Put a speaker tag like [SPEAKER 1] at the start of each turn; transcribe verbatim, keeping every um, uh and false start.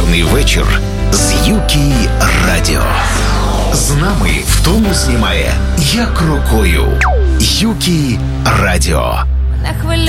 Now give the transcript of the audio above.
[SPEAKER 1] Неповторний вечір з Юкі Радіо. З нами втому знімає як рукою. Юкі Радіо.